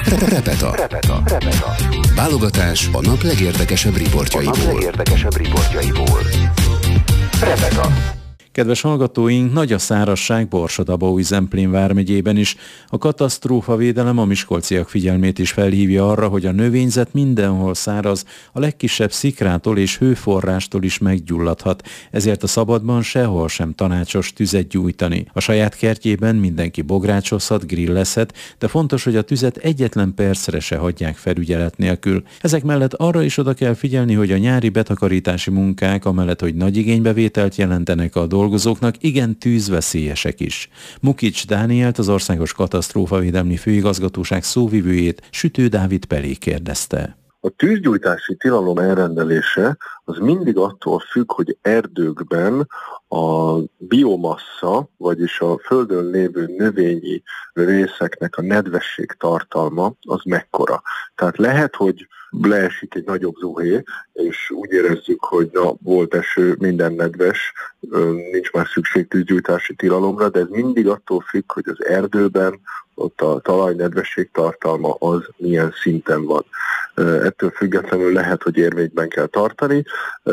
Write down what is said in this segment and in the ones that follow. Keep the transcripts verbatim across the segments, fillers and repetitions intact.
Repeta. Repeta. Repeta. Válogatás a nap legérdekesebb riportjaiból. A nap legérdekesebb riportjaiból. Repeta. Kedves hallgatóink, nagy a szárazság Borsod-Abaúj-Zemplén vármegyében is. A katasztrófavédelem a miskolciak figyelmét is felhívja arra, hogy a növényzet mindenhol száraz, a legkisebb szikrától és hőforrástól is meggyulladhat, ezért a szabadban sehol sem tanácsos tüzet gyújtani. A saját kertjében mindenki bográcsozhat, grillezhet, de fontos, hogy a tüzet egyetlen percre se hagyják felügyelet nélkül. Ezek mellett arra is oda kell figyelni, hogy a nyári betakarítási munkák, amellett, hogy nagy igénybevételt jelentenek a dolgozóknak, dolgozóknak igen tűzveszélyesek is. Mukics Dánielt, az Országos Katasztrófavédelmi Főigazgatóság szóvivőjét Sütő Dávid Pelé kérdezte. A tűzgyújtási tilalom elrendelése az mindig attól függ, hogy erdőkben a biomassa, vagyis a földön lévő növényi részeknek a nedvesség tartalma az mekkora. Tehát lehet, hogy leesik egy nagyobb zuhé, és úgy érezzük, hogy na, volt eső, minden nedves, nincs már szükség tűzgyújtási tilalomra, de ez mindig attól függ, hogy az erdőben ott a talaj nedvesség tartalma az milyen szinten van. Ettől függetlenül lehet, hogy érvényben kell tartani.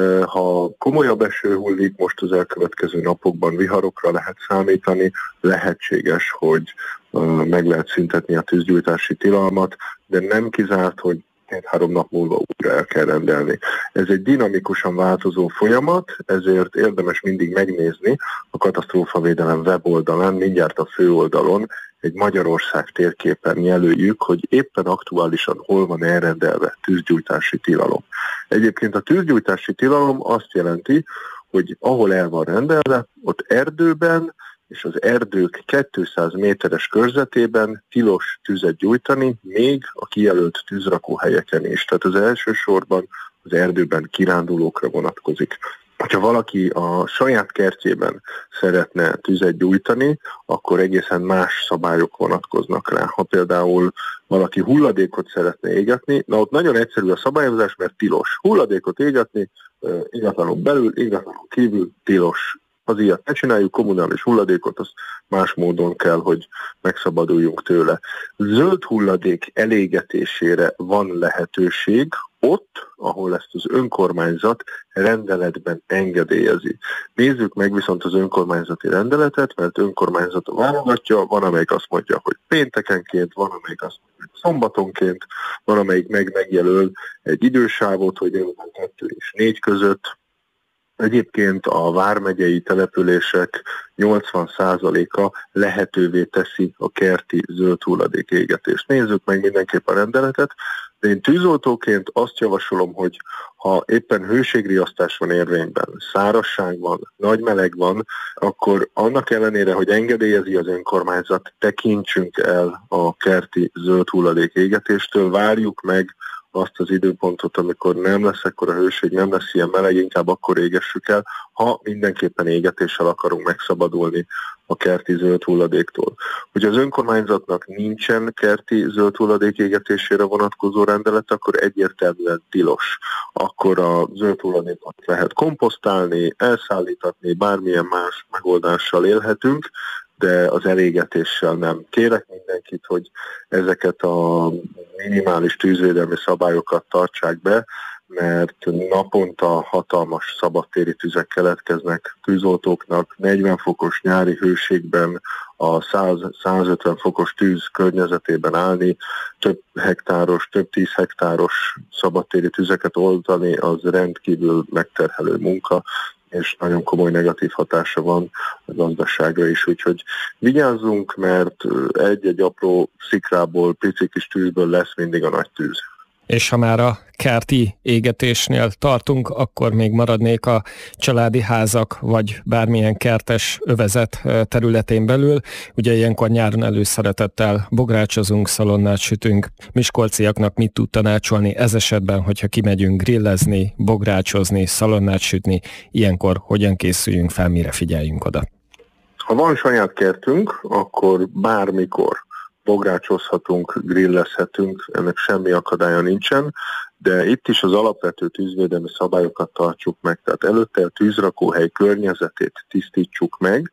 Ha komolyabb eső hullik, most az elkövetkező napokban viharokra lehet számítani, lehetséges, hogy meg lehet szüntetni a tűzgyújtási tilalmat, de nem kizárt, hogy két-három nap múlva újra el kell rendelni. Ez egy dinamikusan változó folyamat, ezért érdemes mindig megnézni a katasztrófavédelem weboldalán, mindjárt a főoldalon egy Magyarország térképen jelöljük, hogy éppen aktuálisan hol van elrendelve tűzgyújtási tilalom. Egyébként a tűzgyújtási tilalom azt jelenti, hogy ahol el van rendelve, ott erdőben és az erdők kétszáz méteres körzetében tilos tüzet gyújtani, még a kijelölt tűzrakóhelyeken is. Tehát az elsősorban az erdőben kirándulókra vonatkozik. Ha valaki a saját kertjében szeretne tüzet gyújtani, akkor egészen más szabályok vonatkoznak rá. Ha például valaki hulladékot szeretne égetni, na ott nagyon egyszerű a szabályozás, mert tilos. Hulladékot égetni, ingatlanon belül, ingatlanon kívül tilos. Az ilyet ne csináljuk, kommunális hulladékot, azt más módon kell, hogy megszabaduljunk tőle. Zöld hulladék elégetésére van lehetőség ott, ahol ezt az önkormányzat rendeletben engedélyezi. Nézzük meg viszont az önkormányzati rendeletet, mert önkormányzat válogatja, van amelyik azt mondja, hogy péntekenként, van amelyik azt mondja, hogy szombatonként, van amelyik meg megjelöl egy idősávot, hogy délután kettő és négy között. Egyébként a vármegyei települések nyolcvan százaléka lehetővé teszi a kerti zöld hulladék égetést. Nézzük meg mindenképp a rendeletet, de én tűzoltóként azt javasolom, hogy ha éppen hőségriasztás van érvényben, szárazság van, nagy meleg van, akkor annak ellenére, hogy engedélyezi az önkormányzat, tekintsünk el a kerti zöld hulladék égetéstől, várjuk meg azt az időpontot, amikor nem lesz ekkora hőség, nem lesz ilyen meleg, inkább akkor égessük el, ha mindenképpen égetéssel akarunk megszabadulni a kerti zöld hulladéktól. Hogyha az önkormányzatnak nincsen kerti zöld hulladék égetésére vonatkozó rendelet, akkor egyértelműen tilos. Akkor a zöld hulladékot lehet komposztálni, elszállítatni, bármilyen más megoldással élhetünk, de az elégetéssel nem. Kérek mindenkit, hogy ezeket a minimális tűzvédelmi szabályokat tartsák be, mert naponta hatalmas szabadtéri tüzek keletkeznek tűzoltóknak, negyven fokos nyári hőségben a száz-százötven fokos tűz környezetében állni, több hektáros, több tíz hektáros szabadtéri tüzeket oldani, az rendkívül megterhelő munka, és nagyon komoly negatív hatása van a gazdaságra is, úgyhogy vigyázzunk, mert egy-egy apró szikrából, pici kis tűzből lesz mindig a nagy tűz. És ha már a kerti égetésnél tartunk, akkor még maradnék a családi házak, vagy bármilyen kertes övezet területén belül. Ugye ilyenkor nyáron előszeretettel bográcsozunk, szalonnát sütünk. Miskolciaknak mit tud tanácsolni ez esetben, hogyha kimegyünk grillezni, bográcsozni, szalonnát sütni, ilyenkor hogyan készüljünk fel, mire figyeljünk oda? Ha van saját kertünk, akkor bármikor bográcsozhatunk, grillezhetünk, ennek semmi akadálya nincsen, de itt is az alapvető tűzvédelmi szabályokat tartsuk meg, tehát előtte a tűzrakóhely környezetét tisztítsuk meg,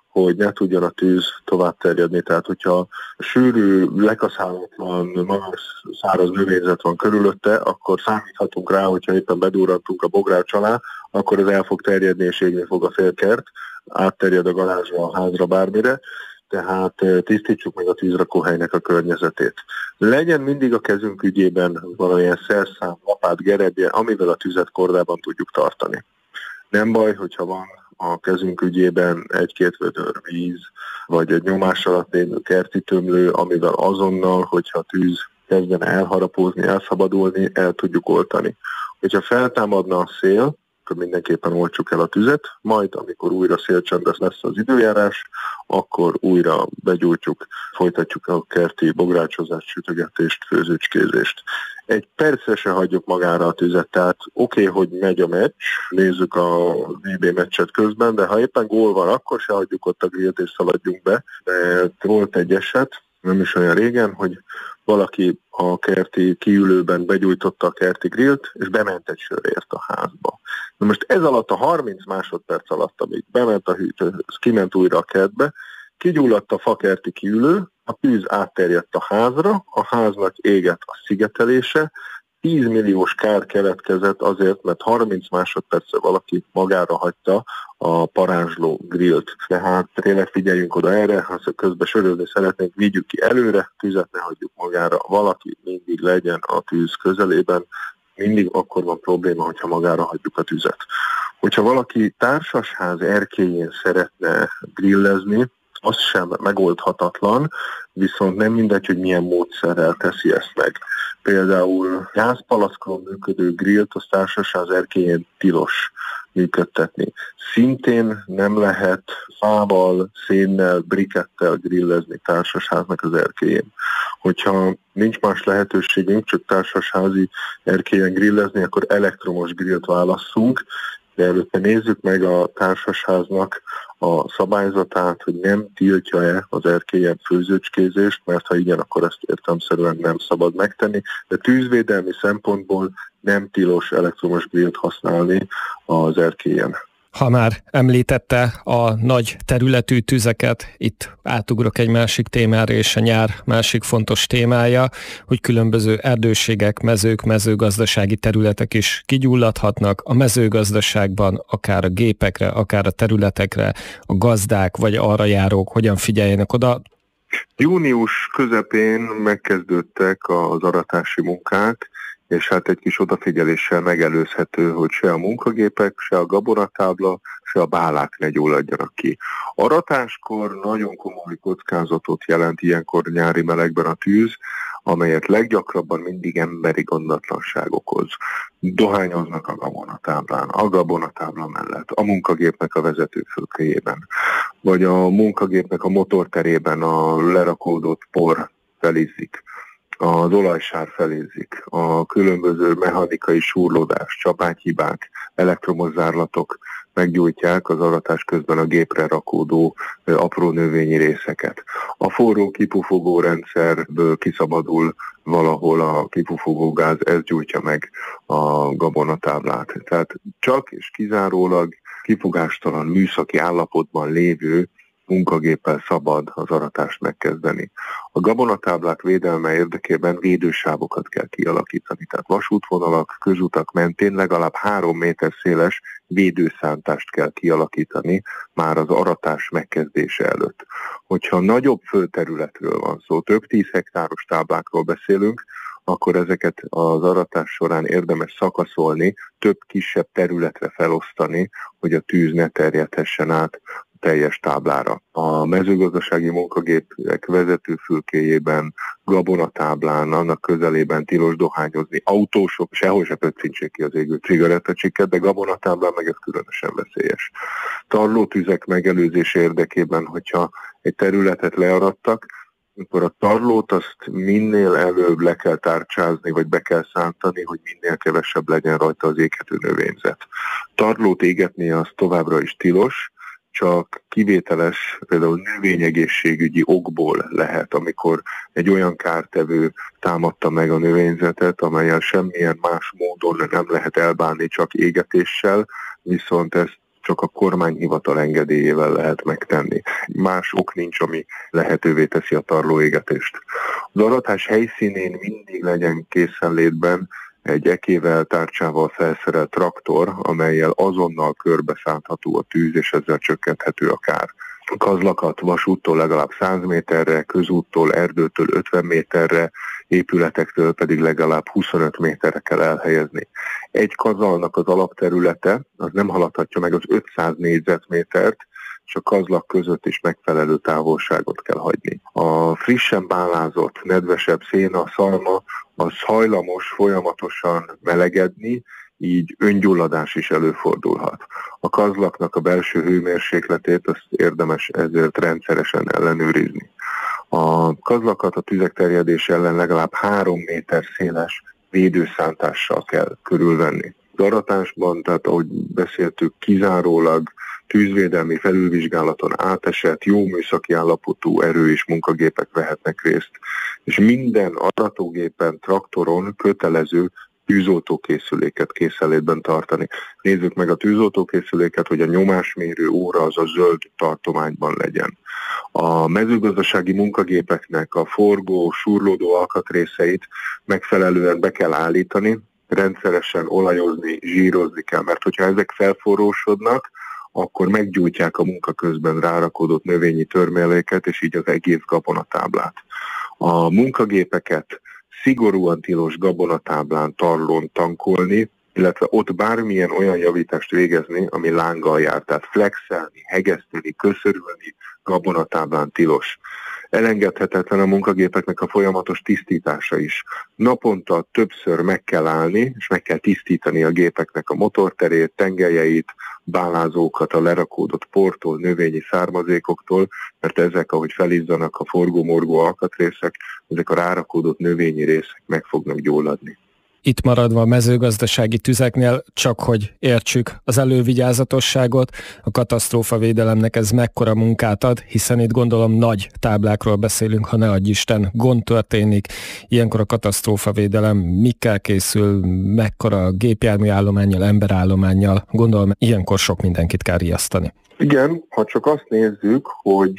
hogy ne tudjon a tűz tovább terjedni. Tehát, hogyha sűrű, lekaszálatlan, magas, száraz növényzet van körülötte, akkor számíthatunk rá, hogyha éppen bedurrantunk a bogrács alá, akkor ez el fog terjedni és égni fog a félkert, átterjed a garázsra, a házra, bármire, tehát tisztítsuk meg a tűzrakóhelynek a környezetét. Legyen mindig a kezünk ügyében valamilyen szerszám, lapát, gerebje, amivel a tüzet kordában tudjuk tartani. Nem baj, hogyha van a kezünk ügyében egy-két vödör víz, vagy egy nyomás alatt lévő kerti tömlő, amivel azonnal, hogyha a tűz kezdene elharapózni, elszabadulni, el tudjuk oltani. Hogyha feltámadna a szél, akkor mindenképpen oltsuk el a tüzet, majd amikor újra szélcsendes lesz az időjárás, akkor újra begyújtjuk, folytatjuk a kerti bográcsozást, sütögetést, főzőcskézést. Egy percre se hagyjuk magára a tüzet, tehát oké, okay, hogy megy a meccs, nézzük a vé bé meccset közben, de ha éppen gól van, akkor se hagyjuk ott a grillt és szaladjunk be. De volt egy eset, nem is olyan régen, hogy valaki a kerti kiülőben begyújtotta a kerti grillt, és bement egy sörért a házba. Na most ez alatt a harminc másodperc alatt, amíg bement a hűtő, kiment újra a kertbe, kigyulladt a fakerti kiülő, a tűz átterjedt a házra, a háznak égett a szigetelése, tíz milliós kár keletkezett azért, mert harminc másodpercre valaki magára hagyta a parázsló grillt. Tehát tényleg figyeljünk oda erre, ha közben sörözni szeretnénk, vigyük ki előre, tüzet ne hagyjuk magára. Valaki mindig legyen a tűz közelében, mindig akkor van probléma, hogyha magára hagyjuk a tüzet. Hogyha valaki társasház erkélyén szeretne grillezni, az sem megoldhatatlan, viszont nem mindegy, hogy milyen módszerrel teszi ezt meg. Például gázpalackon működő grillt az társasház erkélyén tilos működtetni. Szintén nem lehet fával, szénnel, brikettel grillezni társasháznak az erkélyén. Hogyha nincs más lehetőségünk, csak társasházi erkélyen grillezni, akkor elektromos grillt válasszunk, de előtte nézzük meg a társasháznak a szabályzatát, hogy nem tiltja-e az erkélyen főzőcskézést, mert ha igen, akkor ezt értelemszerűen nem szabad megtenni, de tűzvédelmi szempontból nem tilos elektromos grillt használni az erkélyen. Ha már említette a nagy területű tüzeket, itt átugrok egy másik témára, és a nyár másik fontos témája, hogy különböző erdőségek, mezők, mezőgazdasági területek is kigyulladhatnak. A mezőgazdaságban akár a gépekre, akár a területekre, a gazdák vagy arra járók hogyan figyeljenek oda? Június közepén megkezdődtek az aratási munkák, és hát egy kis odafigyeléssel megelőzhető, hogy se a munkagépek, se a gabonatábla, se a bálák ne gyulladjanak ki. Aratáskor nagyon komoly kockázatot jelent ilyenkor nyári melegben a tűz, amelyet leggyakrabban mindig emberi gondatlanság okoz. Dohányoznak a gabonatáblán, a gabonatábla mellett, a munkagépnek a vezetőfülkéjében, vagy a munkagépnek a motorterében a lerakódott por felizzik, az olajsár felézik, a különböző mechanikai súrlódás, csapágyhibák, elektromos zárlatok meggyújtják az aratás közben a gépre rakódó apró növényi részeket. A forró kipufogó rendszerből kiszabadul valahol a kipufogó gáz, ez gyújtja meg a gabonatáblát. Tehát csak és kizárólag kifogástalan műszaki állapotban lévő munkagéppel szabad az aratást megkezdeni. A gabonatáblák védelme érdekében védősávokat kell kialakítani, tehát vasútvonalak, közutak mentén legalább három méter széles védőszántást kell kialakítani már az aratás megkezdése előtt. Hogyha nagyobb földterületről van szó, több tíz hektáros táblákról beszélünk, akkor ezeket az aratás során érdemes szakaszolni, több kisebb területre felosztani, hogy a tűz ne terjedhessen át teljes táblára. A mezőgazdasági munkagépek vezetőfülkéjében, gabonatáblán, annak közelében tilos dohányozni, autósok, sehol se pöccintsék ki az égő cigarettacsikket, de gabonatáblán meg ez különösen veszélyes. Tarlótüzek megelőzése érdekében, hogyha egy területet learadtak, akkor a tarlót azt minél előbb le kell tárcsázni, vagy be kell szántani, hogy minél kevesebb legyen rajta az éghető növényzet. Tarlót égetni az továbbra is tilos, csak kivételes, például növényegészségügyi okból lehet, amikor egy olyan kártevő támadta meg a növényzetet, amelyen semmilyen más módon nem lehet elbánni, csak égetéssel, viszont ezt csak a kormányhivatal engedélyével lehet megtenni. Más ok nincs, ami lehetővé teszi a tarlóégetést. Az aratás helyszínén mindig legyen készenlétben egy ekével, tárcsával felszerelt traktor, amellyel azonnal körbeszállható a tűz, és ezzel csökkenthető a kár. Kazlakat vasúttól legalább száz méterre, közúttól, erdőtől ötven méterre, épületektől pedig legalább huszonöt méterre kell elhelyezni. Egy kazalnak az alapterülete az nem haladhatja meg az ötszáz négyzetmétert, és a kazlak között is megfelelő távolságot kell hagyni. A frissen bálázott, nedvesebb széna, szalma az hajlamos folyamatosan melegedni, így öngyulladás is előfordulhat. A kazlaknak a belső hőmérsékletét azt érdemes ezért rendszeresen ellenőrizni. A kazlakat a tüzek terjedése ellen legalább három méter széles védőszántással kell körülvenni. Az aratásban, tehát ahogy beszéltük, kizárólag tűzvédelmi felülvizsgálaton átesett, jó műszaki állapotú erő- és munkagépek vehetnek részt, és minden aratógépen, traktoron kötelező tűzoltókészüléket készenlétben tartani. Nézzük meg a tűzoltókészüléket, hogy a nyomásmérő óra az a zöld tartományban legyen. A mezőgazdasági munkagépeknek a forgó, surlódó alkatrészeit megfelelően be kell állítani, rendszeresen olajozni, zsírozni kell, mert hogyha ezek felforrósodnak, akkor meggyújtják a munka közben rárakódott növényi törmeléket, és így az egész gabonatáblát. A munkagépeket szigorúan tilos gabonatáblán, tarlón tankolni, illetve ott bármilyen olyan javítást végezni, ami lánggal jár, tehát flexelni, hegeszteni, köszörülni gabonatáblán tilos. Elengedhetetlen a munkagépeknek a folyamatos tisztítása is. Naponta többször meg kell állni, és meg kell tisztítani a gépeknek a motorterét, tengelyeit, bálázókat a lerakódott portól, növényi származékoktól, mert ezek, ahogy felizzanak a forgó-morgó alkatrészek, ezek a rárakódott növényi részek meg fognak gyulladni. Itt maradva a mezőgazdasági tüzeknél, csak hogy értsük az elővigyázatosságot, a katasztrófavédelemnek ez mekkora munkát ad, hiszen itt gondolom nagy táblákról beszélünk, ha ne adj Isten, gond történik. Ilyenkor a katasztrófavédelem mikkel készül, mekkora gépjármű állománnyal, emberállománnyal, gondolom ilyenkor sok mindenkit kell riasztani. Igen, ha csak azt nézzük, hogy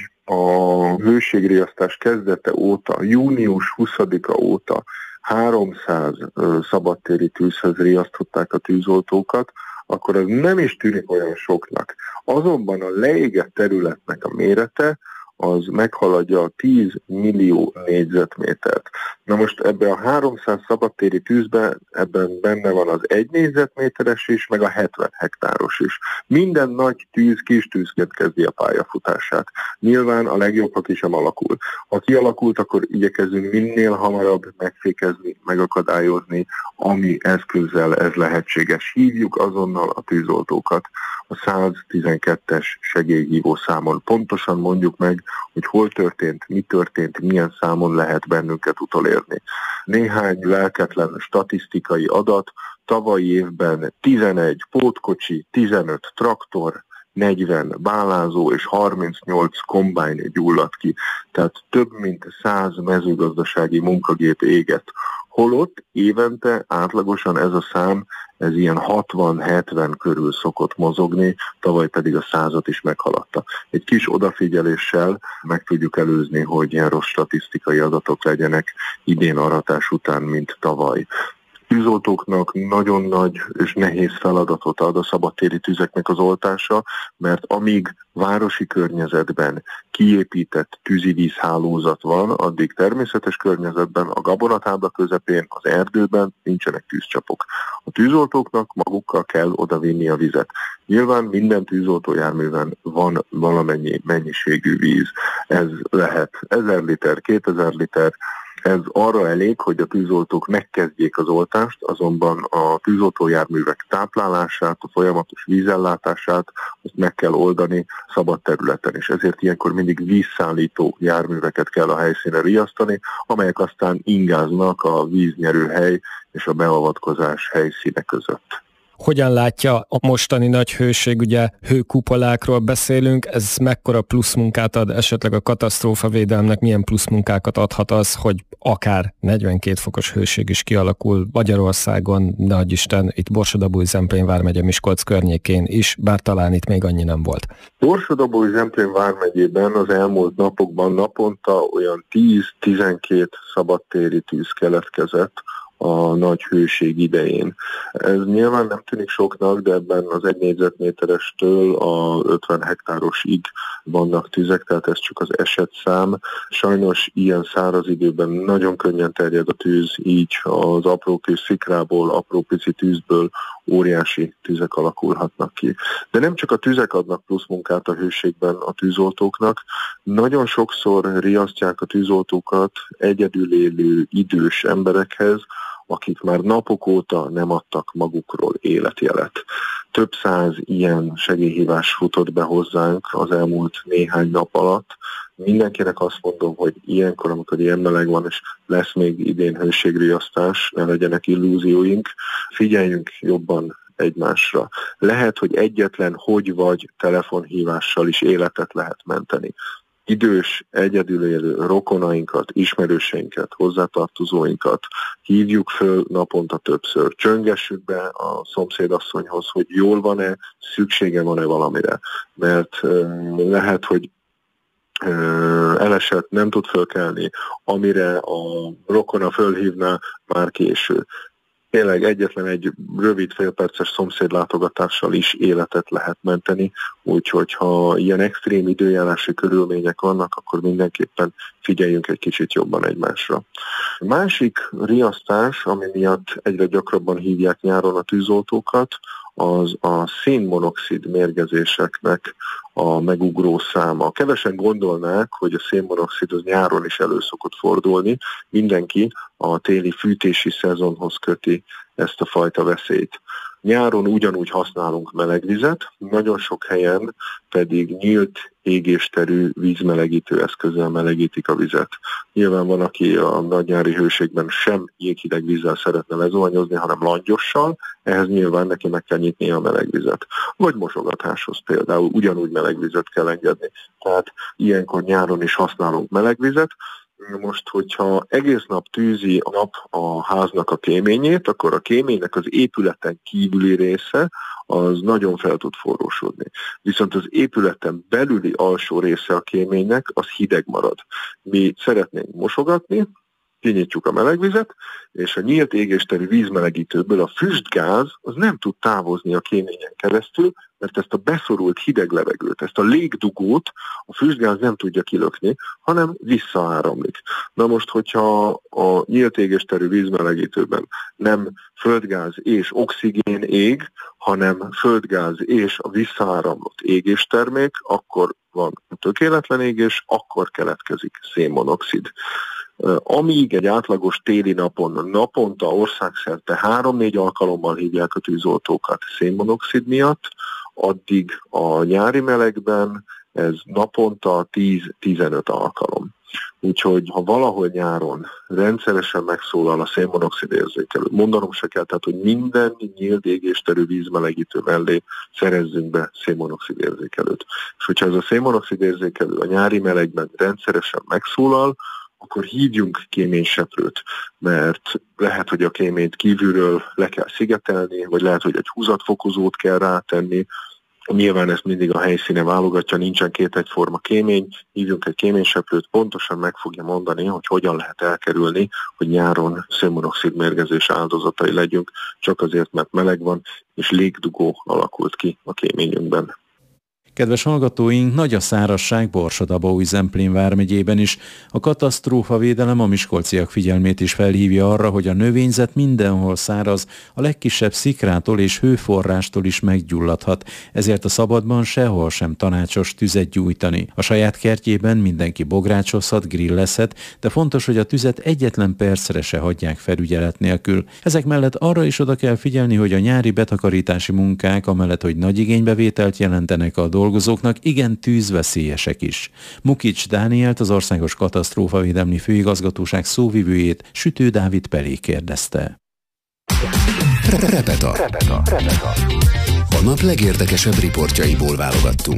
a hőségriasztás kezdete óta, június huszadika óta háromszáz szabadtéri tűzhez riasztották a tűzoltókat, akkor ez nem is tűnik olyan soknak. Azonban a leégett területnek a mérete az meghaladja a tíz millió négyzetmétert. Na most ebben a háromszáz szabadtéri tűzben ebben benne van az egy négyzetméteres is, meg a hetven hektáros is. Minden nagy tűz kis tűzként kezdi a pályafutását. Nyilván a legjobb, ha ki sem alakul. Ha kialakult, akkor igyekezünk minél hamarabb megfékezni, megakadályozni, ami eszközzel ez lehetséges. Hívjuk azonnal a tűzoltókat a száz tizenkettes segélyhívó számon. Pontosan mondjuk meg, hogy hol történt, mi történt, milyen számon lehet bennünket utolérni. Néhány lelketlen statisztikai adat, tavalyi évben tizenegy pótkocsi, tizenöt traktor, negyven bálázó és harmincnyolc kombájn gyulladt ki. Tehát több mint száz mezőgazdasági munkagép égett. Holott évente átlagosan ez a szám, ez ilyen hatvan-hetven körül szokott mozogni, tavaly pedig a százat is meghaladta. Egy kis odafigyeléssel meg tudjuk előzni, hogy ilyen rossz statisztikai adatok legyenek idén aratás után, mint tavaly. Tűzoltóknak nagyon nagy és nehéz feladatot ad a szabadtéri tüzeknek az oltása, mert amíg városi környezetben kiépített tűzivízhálózat van, addig természetes környezetben, a gabonatábla közepén, az erdőben nincsenek tűzcsapok. A tűzoltóknak magukkal kell odavinni a vizet. Nyilván minden tűzoltójárműven van valamennyi mennyiségű víz. Ez lehet ezer liter, kétezer liter, ez arra elég, hogy a tűzoltók megkezdjék az oltást, azonban a tűzoltójárművek táplálását, a folyamatos vízellátását azt meg kell oldani szabad területen, és ezért ilyenkor mindig vízszállító járműveket kell a helyszínre riasztani, amelyek aztán ingáznak a víznyerőhely és a beavatkozás helyszíne között. Hogyan látja a mostani nagy hőség, ugye hőkupolákról beszélünk, ez mekkora pluszmunkát ad esetleg a katasztrófavédelemnek, milyen pluszmunkákat adhat az, hogy akár negyvenkét fokos hőség is kialakul Magyarországon, ne adj Isten, itt Borsod-Abaúj-Zemplén vármegye Miskolc környékén is, bár talán itt még annyi nem volt. Borsod-Abaúj-Zemplén vármegyében az elmúlt napokban naponta olyan tíz-tizenkét szabadtéri tűz keletkezett a nagy hőség idején. Ez nyilván nem tűnik soknak, de ebben az egy négyzetméterestől a ötven hektárosig vannak tüzek, tehát ez csak az esetszám. Sajnos ilyen száraz időben nagyon könnyen terjed a tűz, így az apró kis szikrából, apró pici tűzből óriási tüzek alakulhatnak ki. De nem csak a tüzek adnak plusz munkát a hőségben a tűzoltóknak, nagyon sokszor riasztják a tűzoltókat egyedül élő idős emberekhez, akik már napok óta nem adtak magukról életjelet. Több száz ilyen segélyhívás futott be hozzánk az elmúlt néhány nap alatt. Mindenkinek azt mondom, hogy ilyenkor, amikor ilyen meleg van, és lesz még idén hőségriasztás, ne legyenek illúzióink, figyeljünk jobban egymásra. Lehet, hogy egyetlen hogy vagy telefonhívással is életet lehet menteni. Idős, egyedül élő rokonainkat, ismerőseinket, hozzátartozóinkat hívjuk föl naponta többször. Csöngessük be a szomszédasszonyhoz, hogy jól van-e, szüksége van-e valamire. Mert euh, lehet, hogy euh, elesett, nem tud fölkelni, amire a rokona fölhívná, már késő. Tényleg egyetlen egy rövid félperces szomszédlátogatással is életet lehet menteni, úgyhogy ha ilyen extrém időjárási körülmények vannak, akkor mindenképpen figyeljünk egy kicsit jobban egymásra. A másik riasztás, ami miatt egyre gyakrabban hívják nyáron a tűzoltókat, az a szénmonoxid mérgezéseknek a megugró száma. Kevesen gondolnák, hogy a szénmonoxid az nyáron is elő szokott fordulni. Mindenki a téli fűtési szezonhoz köti ezt a fajta veszélyt. Nyáron ugyanúgy használunk melegvizet, nagyon sok helyen pedig nyílt égésterű vízmelegítő eszközzel melegítik a vizet. Nyilván van, aki a nagynyári hőségben sem jéghideg vízzel szeretne lezuhanyozni, hanem langyossal, ehhez nyilván neki meg kell nyitnia a melegvizet. Vagy mosogatáshoz például ugyanúgy melegvizet kell engedni. Tehát ilyenkor nyáron is használunk melegvizet. Most, hogyha egész nap tűzi a nap a háznak a kéményét, akkor a kéménynek az épületen kívüli része az nagyon fel tud forrósodni. Viszont az épületen belüli alsó része a kéménynek az hideg marad. Mi szeretnénk mosogatni, kinyitjuk a melegvizet, és a nyílt égésterű vízmelegítőből a füstgáz az nem tud távozni a kéményen keresztül, mert ezt a beszorult hideg levegőt, ezt a légdugót a füstgáz nem tudja kilökni, hanem visszaáramlik. Na most, hogyha a nyílt égésterű vízmelegítőben nem földgáz és oxigén ég, hanem földgáz és a visszaáramlott égéstermék, akkor van tökéletlen égés, akkor keletkezik szénmonoxid. Amíg egy átlagos téli napon naponta országszerte három-négy alkalommal hívják a tűzoltókat szénmonoxid miatt, addig a nyári melegben ez naponta tíz-tizenöt alkalom. Úgyhogy ha valahol nyáron rendszeresen megszólal a szénmonoxid érzékelő, mondanom se kell, tehát hogy minden nyílt égésterű vízmelegítő mellé szerezzünk be szénmonoxid érzékelőt. És hogyha ez a szénmonoxid érzékelő a nyári melegben rendszeresen megszólal, akkor hívjunk kéményseprőt, mert lehet, hogy a kéményt kívülről le kell szigetelni, vagy lehet, hogy egy húzatfokozót kell rátenni. Nyilván ezt mindig a helyszíne válogatja, nincsen két egyforma kémény, hívjunk egy kéményseprőt, pontosan meg fogja mondani, hogy hogyan lehet elkerülni, hogy nyáron szénmonoxid mérgezés áldozatai legyünk, csak azért, mert meleg van, és légdugó alakult ki a kéményünkben. Kedves hallgatóink, nagy a szárazság Borsod-Abaúj-Zemplén vármegyében is. A katasztrófavédelem a miskolciak figyelmét is felhívja arra, hogy a növényzet mindenhol száraz, a legkisebb szikrától és hőforrástól is meggyulladhat, ezért a szabadban sehol sem tanácsos tüzet gyújtani. A saját kertjében mindenki bográcsozhat, grillezhet, de fontos, hogy a tüzet egyetlen percre se hagyják felügyelet nélkül. Ezek mellett arra is oda kell figyelni, hogy a nyári betakarítási munkák, amellett, hogy nagy igénybevételt jelentenek a dolgozóknak, igen tűzveszélyesek is. Mukics Dánielt, az Országos Katasztrófavédelmi Főigazgatóság szóvivőjét Sütő Dávid Pelé kérdezte. Repeta. Repeta. Repeta. A nap legérdekesebb riportjaiból válogattunk.